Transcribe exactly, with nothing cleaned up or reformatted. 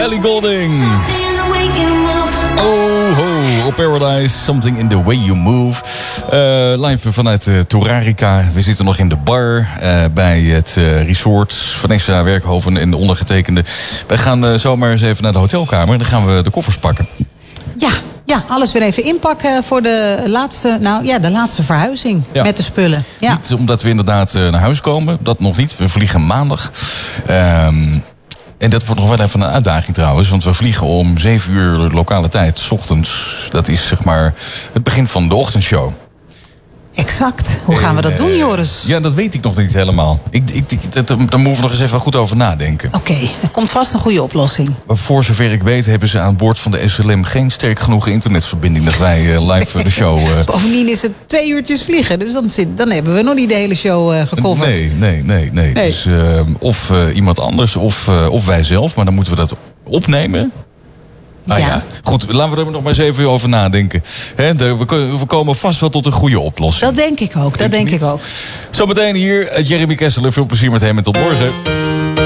Ellie Goulding. Oh, ho, op Paradise, Something in the Way You Move. Uh, live vanuit uh, Torarica. We zitten nog in de bar uh, bij het uh, resort. Vanessa Werkhoven en de ondergetekende. Wij gaan uh, zomaar eens even naar de hotelkamer. En dan gaan we de koffers pakken. Ja, ja, alles weer even inpakken voor de laatste, nou ja, de laatste verhuizing ja. met de spullen. Ja. Niet omdat we inderdaad uh, naar huis komen. Dat nog niet. We vliegen maandag. Um, En dat wordt nog wel even een uitdaging trouwens. Want we vliegen om zeven uur lokale tijd, 's ochtends. Dat is zeg maar het begin van de ochtendshow. Exact. Hoe gaan we dat doen, Joris? Ja, dat weet ik nog niet helemaal. Ik, ik, ik, dat, daar moeten we nog eens even goed over nadenken. Oké, okay, er komt vast een goede oplossing. Maar voor zover ik weet hebben ze aan boord van de S L M geen sterk genoeg internetverbinding dat wij uh, live de show... Uh... Bovendien is het twee uurtjes vliegen. Dus dan, zit, dan hebben we nog niet de hele show uh, gecoverd. Nee, nee, nee. nee. nee. Dus uh, of uh, iemand anders of, uh, of wij zelf. Maar dan moeten we dat opnemen. Ah ja. ja, goed, laten we er nog maar eens even over nadenken. He, de, we, we komen vast wel tot een goede oplossing. Dat denk ik ook, dat denk, denk ik ook. Zometeen hier, Jeremy Kessler. Veel plezier met hem en tot morgen.